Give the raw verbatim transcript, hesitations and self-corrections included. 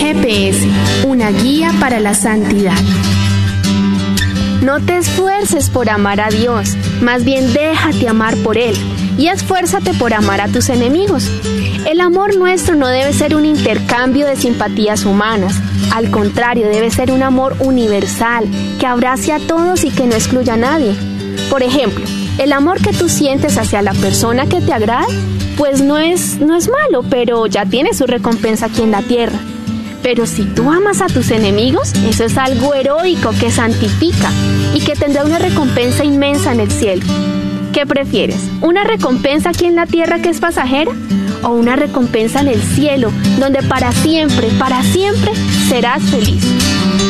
G P S, una guía para la santidad. No te esfuerces por amar a Dios, más bien déjate amar por Él y esfuérzate por amar a tus enemigos. El amor nuestro no debe ser un intercambio de simpatías humanas, al contrario, debe ser un amor universal, que abrace a todos y que no excluya a nadie. Por ejemplo, el amor que tú sientes hacia la persona que te agrada, pues no es, no es malo, pero ya tiene su recompensa aquí en la tierra. Pero si tú amas a tus enemigos, eso es algo heroico que santifica y que tendrá una recompensa inmensa en el cielo. ¿Qué prefieres? ¿Una recompensa aquí en la tierra que es pasajera? ¿O una recompensa en el cielo, donde para siempre, para siempre serás feliz?